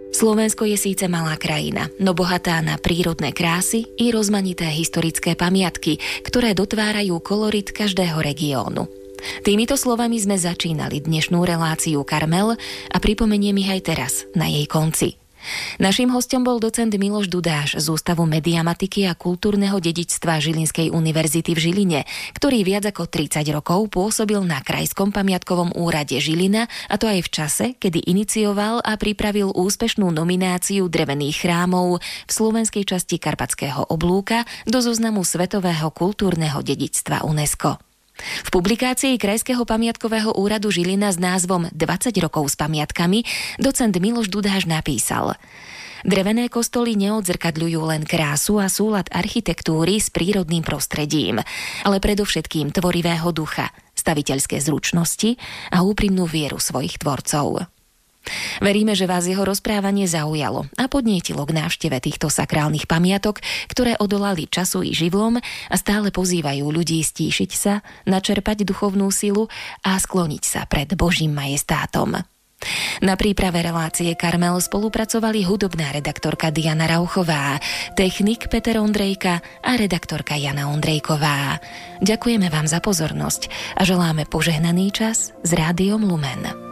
Slovensko je síce malá krajina, no bohatá na prírodné krásy i rozmanité historické pamiatky, ktoré dotvárajú kolorit každého regiónu. Týmito slovami sme začínali dnešnú reláciu Karmel a pripomeniem ich aj teraz, na jej konci. Naším hostom bol docent Miloš Dudáš z Ústavu mediamatiky a kultúrneho dedičstva Žilinskej univerzity v Žiline, ktorý viac ako 30 rokov pôsobil na Krajskom pamiatkovom úrade Žilina, a to aj v čase, kedy inicioval a pripravil úspešnú nomináciu drevených chrámov v slovenskej časti Karpatského oblúka do zoznamu Svetového kultúrneho dedičstva UNESCO. V publikácii Krajského pamiatkového úradu Žilina s názvom 20 rokov s pamiatkami docent Miloš Dudáš napísal: Drevené kostoly neodzrkadľujú len krásu a súlad architektúry s prírodným prostredím, ale predovšetkým tvorivého ducha, staviteľské zručnosti a úprimnú vieru svojich tvorcov. Veríme, že vás jeho rozprávanie zaujalo a podnietilo k návšteve týchto sakrálnych pamiatok, ktoré odolali času i živlom a stále pozývajú ľudí stíšiť sa, načerpať duchovnú silu a skloniť sa pred Božím majestátom. Na príprave relácie Karmel spolupracovali hudobná redaktorka Diana Rauchová, technik Peter Ondrejka a redaktorka Jana Ondrejková. Ďakujeme vám za pozornosť a želáme požehnaný čas s Rádiom Lumen.